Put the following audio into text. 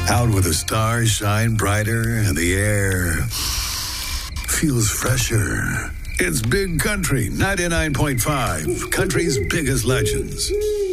Out where the stars shine brighter and the air feels fresher. It's Big Country 99.5, country's biggest legends.